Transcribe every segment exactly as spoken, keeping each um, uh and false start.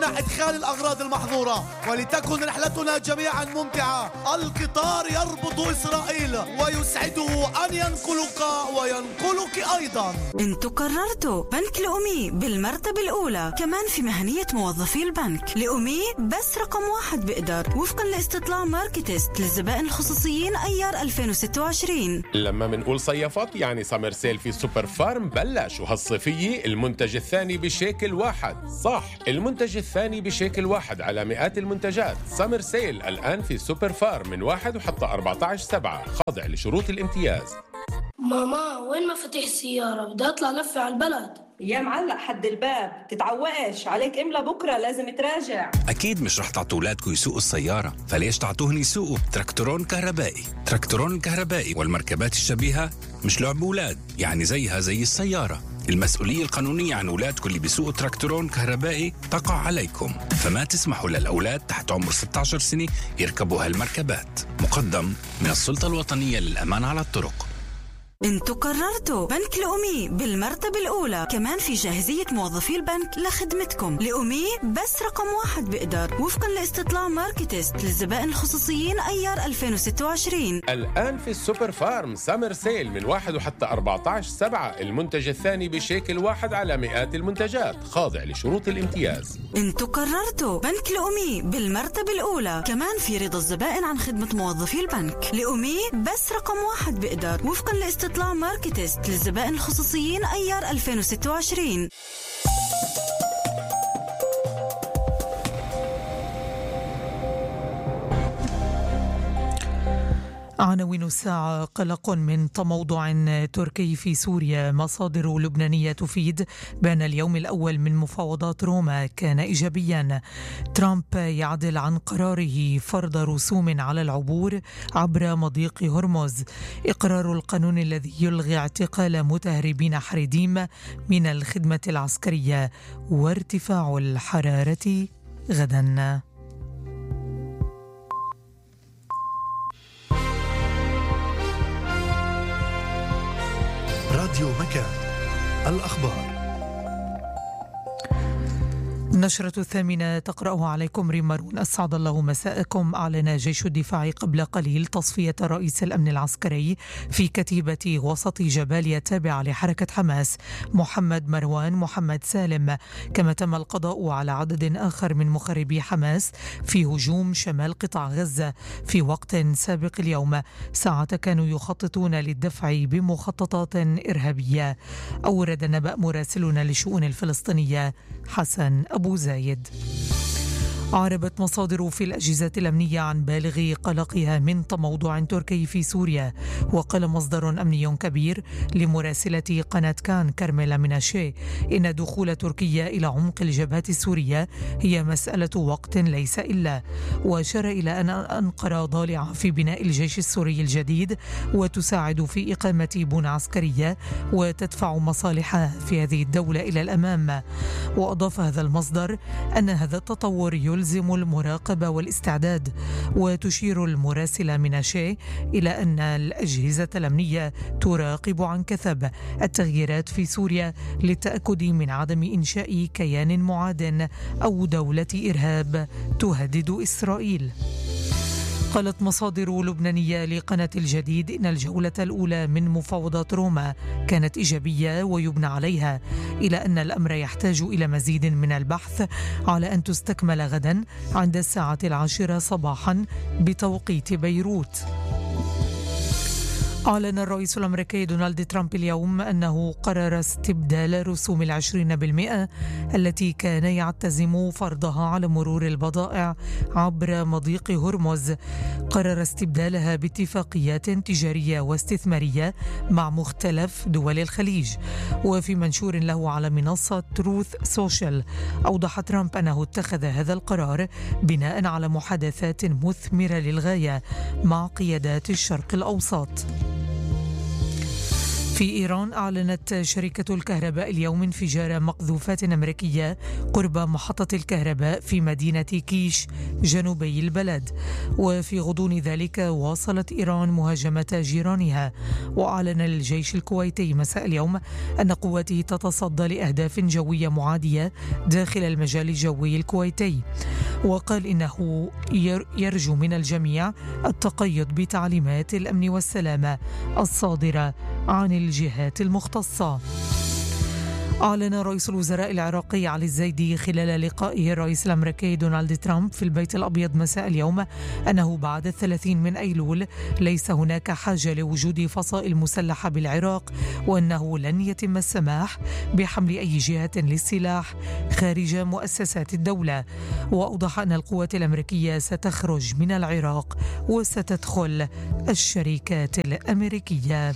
يمنع إدخال الأغراض المحظورة، ولتكن رحلتنا جميعا ممتعة. القطار يربط إسرائيل ويسعده أن ينقلك وينقلك أيضا. انتوا قررتوا بنك لأمي بالمرتبة الأولى، كمان في مهنية موظفي البنك. لأمي بس رقم واحد بقدر، وفقا لاستطلاع ماركتست للزبائن الخصوصيين أيار ألفين وستة وعشرين. لما منقول صيفات يعني سمر سيل في سوبر فارم بلش، وهالصيفية المنتج الثاني بشيكل واحد. صح، المنتج الثاني بشيكل واحد على مئات المنتجات. سمر سيل الآن في سوبر فارم من واحد وحتى أربعة عشر سبعة، خاضع لشروط الامتياز. ماما وين مفاتيح السيارة؟ بدي أطلع لفة على البلد. يا معلق حد الباب، تتعوقش عليك املا بكرة لازم تراجع. أكيد مش رح تعطوا أولادكم يسوقوا السيارة، فليش تعطوهن يسوقوا تراكتورون كهربائي؟ تراكتورون الكهربائي والمركبات الشبيهة مش لعب أولاد، يعني زيها زي السيارة. المسؤولية القانونية عن أولادكم اللي بيسوقوا تراكتورون كهربائي تقع عليكم، فما تسمحوا للأولاد تحت عمر ستة عشر سنة يركبوا هالمركبات. مقدم من السلطة الوطنية للأمان على الطرق. انتوا قررتوا بنك لأمي بالمرتبة الأولى، كمان في جاهزية موظفي البنك لخدمتكم. لأمي بس رقم واحد بقدر، وفقا لاستطلاع ماركتست للزبائن الخصوصيين أيار ألفين وستة وعشرين. الآن في السوبر فارم سمر سيل من واحد وحتى أربعة عشر سبعة، المنتج الثاني بشيكل واحد على مئات المنتجات، خاضع لشروط الامتياز. انتوا قررتوا بنك لأمي بالمرتبة الأولى، كمان في رضا الزبائن عن خدمة موظفي البنك. لأمي بس رقم واحد بقدر، وفقا لاستطلاع اطلاع ماركتست للزبائن الخصوصيين أيار ألفين وستة وعشرين. عناوين الساعة: قلق من تموضع تركي في سوريا. مصادر لبنانية تفيد بأن اليوم الأول من مفاوضات روما كان إيجابيا. ترامب يعدل عن قراره فرض رسوم على العبور عبر مضيق هرمز. إقرار القانون الذي يلغي اعتقال متهربين حريديم من الخدمة العسكرية. وارتفاع الحرارة غدا. راديو مكان، الأخبار. النشرة الثامنة تقرأها عليكم ريم مارون. أسعد الله مساءكم. أعلن جيش الدفاع قبل قليل تصفية رئيس الأمن العسكري في كتيبة وسط جباليا التابعة لحركة حماس محمد مروان محمد سالم، كما تم القضاء على عدد آخر من مخربي حماس في هجوم شمال قطاع غزة في وقت سابق اليوم، ساعة كانوا يخططون للدفع بمخططات إرهابية. أورد نبأ مراسلنا للشؤون الفلسطينية حسن أبو زايد. أعربت مصادر في الأجهزة الأمنية عن بالغ قلقها من تموضع تركي في سوريا. وقال مصدر أمني كبير لمراسلة قناة كان كرميلا مناشي إن دخول تركيا إلى عمق الجبهة السورية هي مسألة وقت ليس إلا. وأشار إلى أن أنقرة ضالعة في بناء الجيش السوري الجديد وتساعد في إقامة بنى عسكرية وتدفع مصالحها في هذه الدولة إلى الأمام. وأضاف هذا المصدر أن هذا التطور يلزم يلزم المراقبة والاستعداد. وتشير المراسلة مناشي إلى أن الأجهزة الأمنية تراقب عن كثب التغييرات في سوريا للتأكد من عدم إنشاء كيان معاد أو دولة إرهاب تهدد إسرائيل. قالت مصادر لبنانية لقناة الجديد إن الجولة الأولى من مفاوضات روما كانت إيجابية ويبنى عليها، إلى أن الأمر يحتاج إلى مزيد من البحث على أن تستكمل غدا عند الساعة العاشرة صباحا بتوقيت بيروت. أعلن الرئيس الأمريكي دونالد ترامب اليوم أنه قرر استبدال رسوم العشرين بالمئة التي كان يعتزم فرضها على مرور البضائع عبر مضيق هرمز. قرر استبدالها باتفاقيات تجارية واستثمارية مع مختلف دول الخليج. وفي منشور له على منصة تروث سوشيال، أوضح ترامب أنه اتخذ هذا القرار بناء على محادثات مثمرة للغاية مع قيادات الشرق الأوسط. في في إيران أعلنت شركة الكهرباء اليوم انفجار مقذوفات أمريكية قرب محطة الكهرباء في مدينة كيش جنوبي البلد. وفي غضون ذلك واصلت إيران مهاجمة جيرانها، وأعلن الجيش الكويتي مساء اليوم أن قواته تتصدى لأهداف جوية معادية داخل المجال الجوي الكويتي، وقال إنه يرجو من الجميع التقيد بتعليمات الأمن والسلامة الصادرة عن الجهات المختصة. أعلن رئيس الوزراء العراقي علي الزيدي خلال لقائه الرئيس الأمريكي دونالد ترامب في البيت الأبيض مساء اليوم أنه بعد الثلاثين من أيلول ليس هناك حاجة لوجود فصائل مسلحة بالعراق، وأنه لن يتم السماح بحمل أي جهة للسلاح خارج مؤسسات الدولة. وأوضح أن القوات الأمريكية ستخرج من العراق وستدخل الشركات الأمريكية.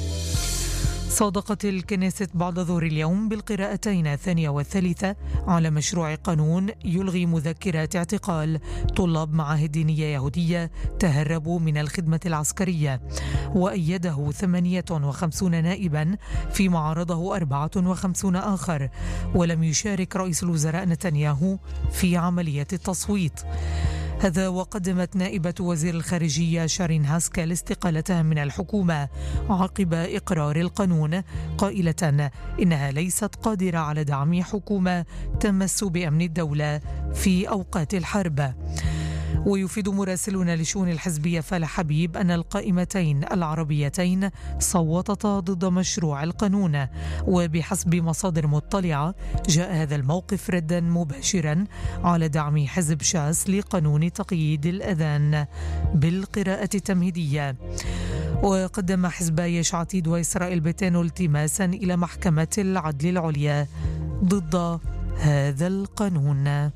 صادقت الكنيست بعد ظهر اليوم بالقراءتين الثانية والثالثة على مشروع قانون يلغي مذكرات اعتقال طلاب معاهد دينية يهودية تهربوا من الخدمة العسكرية، وأيده ثمانية وخمسين نائبا فيما عارضه أربعة وخمسين آخر، ولم يشارك رئيس الوزراء نتنياهو في عملية التصويت. هذا وقدمت نائبة وزير الخارجية شارين هاسكال استقالتها من الحكومة عقب إقرار القانون، قائلة إنها ليست قادرة على دعم حكومة تمس بأمن الدولة في أوقات الحرب. ويفيد مراسلون لشؤون الحزبية فالح حبيب أن القائمتين العربيتين صوتتا ضد مشروع القانون، وبحسب مصادر مطلعة جاء هذا الموقف ردا مباشرا على دعم حزب شاس لقانون تقييد الأذان بالقراءة التمهيدية. وقدم حزبي يش عتيد وإسرائيل بيتينو التماسا إلى محكمة العدل العليا ضد هذا القانون.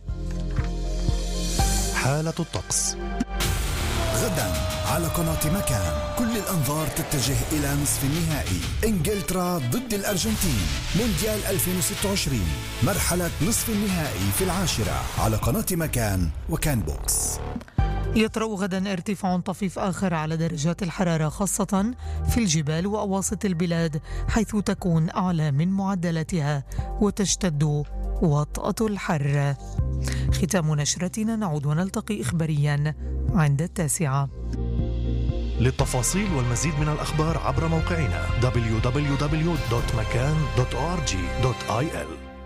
حالة الطقس غدا على قناة مكان، كل الأنظار تتجه إلى نصف النهائي، إنجلترا ضد الأرجنتين، مونديال ألفين وستة وعشرين، مرحلة نصف النهائي في العاشرة على قناة مكان وكان بوكس. يطرأ غدا ارتفاع طفيف آخر على درجات الحرارة خاصة في الجبال وأواسط البلاد، حيث تكون أعلى من معدلاتها وتشتد وطأة الحر. ختام نشرتنا، نعود ونلتقي إخباريا عند التاسعة. للتفاصيل والمزيد من الأخبار عبر موقعنا دبليو دبليو دبليو دوت مكان دوت أو آر جي دوت آي إل.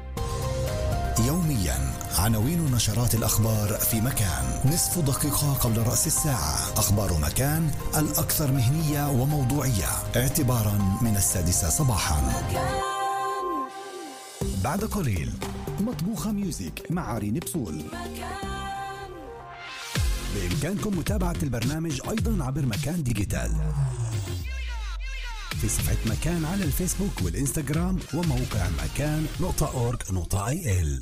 يوميا عناوين نشرات الأخبار في مكان، نصف دقيقة قبل رأس الساعة، أخبار مكان الأكثر مهنية وموضوعية اعتبارا من السادسة صباحا. بعد قليل مطبوخة ميوزك مع عرين بسول. بإمكانكم متابعة البرنامج أيضا عبر مكان ديجيتال في صفحة مكان على الفيسبوك والإنستغرام وموقع مكان نقطة أورج نقطة آي إل.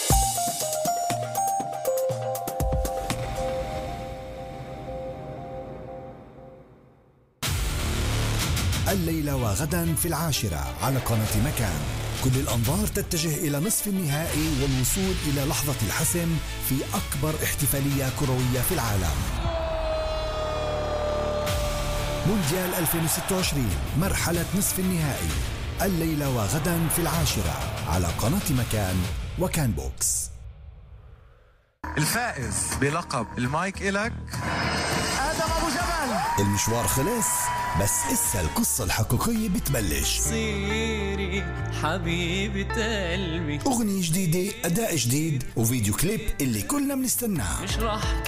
الليلة وغدا في العاشرة على قناة مكان، كل الأنظار تتجه إلى نصف النهائي والوصول إلى لحظة الحسم في أكبر احتفالية كروية في العالم، مونديال ألفين وستة وعشرين، مرحلة نصف النهائي، الليلة وغدا في العاشرة على قناة مكان وكان بوكس. الفائز بلقب المايك إلك آدم أبو جبل. المشوار خلص، بس إسا القصة الحقيقية بتبلش. صيري حبيبة قلبي، أغنية جديدة، أداء جديد، وفيديو كليب اللي كلنا بنستناه. مش راح